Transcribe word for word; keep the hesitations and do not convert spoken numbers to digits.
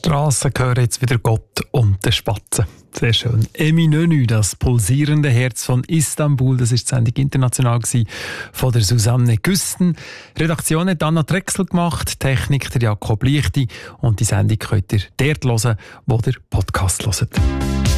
Strassen gehören jetzt wieder Gott und den Spatzen. Sehr schön. Eminönü, das pulsierende Herz von Istanbul, das ist die Sendung international gewesen, von der Susanne Güsten. Redaktion hat Anna Drechsel gemacht, Technik der Jakob Lichti und die Sendung könnt ihr dort hören, wo ihr Podcast hört.